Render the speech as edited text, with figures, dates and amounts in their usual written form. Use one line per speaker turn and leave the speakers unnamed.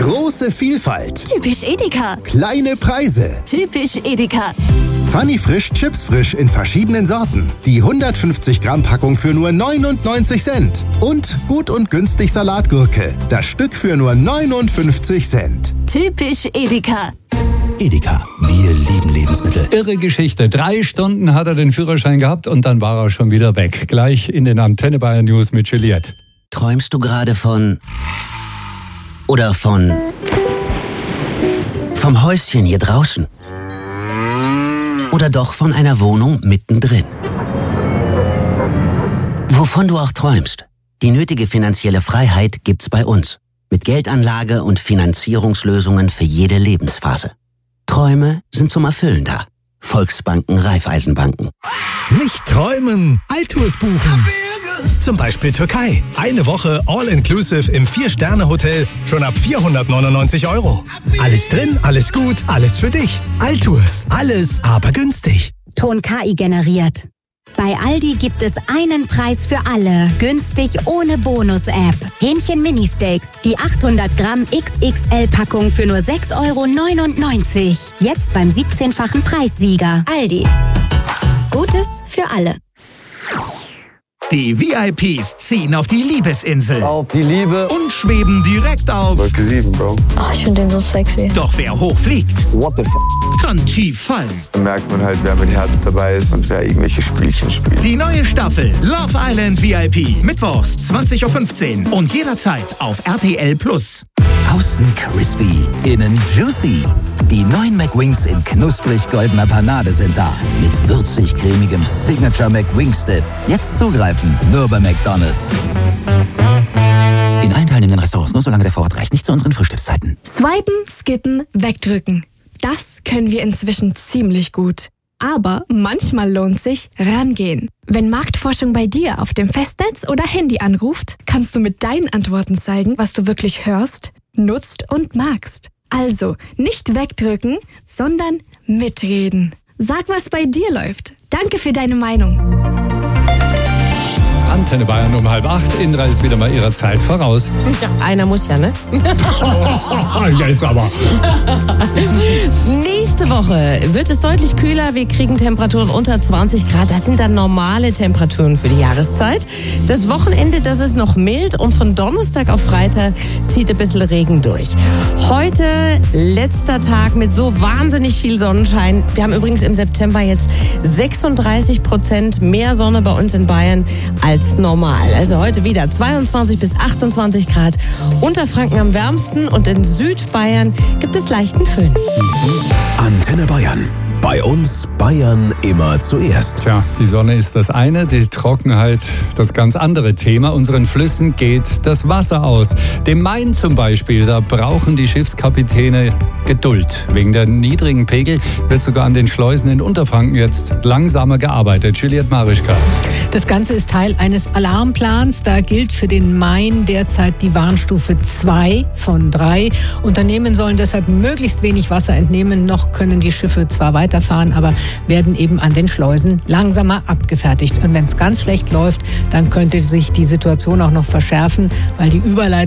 Große Vielfalt.
Typisch Edeka.
Kleine Preise.
Typisch Edeka.
Funny Frisch Chips Frisch in verschiedenen Sorten. Die 150 Gramm Packung für nur 99 Cent. Und gut und günstig Salatgurke. Das Stück für nur 59 Cent.
Typisch Edeka.
Edeka, wir lieben Lebensmittel.
Irre Geschichte. 3 Stunden hat er den Führerschein gehabt und dann war er schon wieder weg. Gleich in den Antenne Bayern News mit Juliette.
Träumst du gerade vom Häuschen hier draußen? Oder doch von einer Wohnung mittendrin? Wovon du auch träumst, die nötige finanzielle Freiheit gibt's bei uns. Mit Geldanlage und Finanzierungslösungen für jede Lebensphase. Träume sind zum Erfüllen da. Volksbanken, Raiffeisenbanken.
Nicht träumen, Altours buchen. Zum Beispiel Türkei. Eine Woche All-Inclusive im 4-Sterne-Hotel. Schon ab 499 €. Alles drin, alles gut, alles für dich. Altours. Alles, aber günstig.
Ton KI generiert. Bei Aldi gibt es einen Preis für alle. Günstig ohne Bonus-App. Hähnchen Mini-Steaks. Die 800 Gramm XXL-Packung für nur 6,99 €. Jetzt beim 17-fachen Preissieger. Aldi. Gutes für alle.
Die VIPs ziehen auf die Liebesinsel.
Auf die Liebe.
Und schweben direkt auf.
Wolke 7, Bro.
Ich finde den so sexy.
Doch wer hoch fliegt,
What the f***?
kann tief fallen.
Da merkt man halt, wer mit Herz dabei ist und wer irgendwelche Spielchen spielt.
Die neue Staffel Love Island VIP. Mittwochs 20:15 Uhr und jederzeit auf RTL+.
Außen crispy, innen juicy. Die neuen McWings in knusprig goldener Panade sind da. Mit würzig-cremigem Signature McWings Dip. Jetzt zugreifen, nur bei McDonald's. In allen teilnehmenden Restaurants, nur solange der Vorrat reicht. Nicht zu unseren Frühstückszeiten.
Swipen, skippen, wegdrücken. Das können wir inzwischen ziemlich gut. Aber manchmal lohnt sich rangehen. Wenn Marktforschung bei dir auf dem Festnetz oder Handy anruft, kannst du mit deinen Antworten zeigen, was du wirklich hörst, nutzt und magst. Also nicht wegdrücken, sondern mitreden. Sag, was bei dir läuft. Danke für deine Meinung.
Antenne Bayern um 7:30. Indra ist wieder mal ihrer Zeit voraus.
Ja, einer muss ja, ne?
Jetzt aber.
Nächste Woche wird es deutlich kühler. Wir kriegen Temperaturen unter 20 Grad. Das sind dann normale Temperaturen für die Jahreszeit. Das Wochenende, das ist noch mild und von Donnerstag auf Freitag zieht ein bisschen Regen durch. Heute letzter Tag mit so wahnsinnig viel Sonnenschein. Wir haben übrigens im September jetzt 36% mehr Sonne bei uns in Bayern als normal. Also heute wieder 22 bis 28 Grad. Unterfranken am wärmsten und in Südbayern gibt es leichten Föhn.
Antenne Bayern. Bei uns Bayern immer zuerst.
Tja, die Sonne ist das eine, die Trockenheit das ganz andere Thema. Unseren Flüssen geht das Wasser aus. Dem Main zum Beispiel, da brauchen die Schiffskapitäne Geduld. Wegen der niedrigen Pegel wird sogar an den Schleusen in Unterfranken jetzt langsamer gearbeitet. Juliette Marischka.
Das Ganze ist Teil eines Alarmplans. Da gilt für den Main derzeit die Warnstufe 2 von 3. Unternehmen sollen deshalb möglichst wenig Wasser entnehmen. Noch können die Schiffe zwar weiterfahren, aber werden eben an den Schleusen langsamer abgefertigt. Und wenn es ganz schlecht läuft, dann könnte sich die Situation auch noch verschärfen, weil die Überleitung